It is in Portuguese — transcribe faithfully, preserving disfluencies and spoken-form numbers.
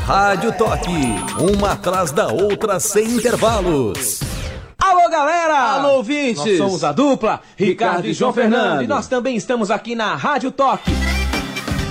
Rádio Toque, uma atrás da outra sem intervalos. Alô, galera! Alô, ouvintes! Nós somos a dupla, Ricardo, Ricardo e João Fernando. Fernando. E nós também estamos aqui na Rádio Toque.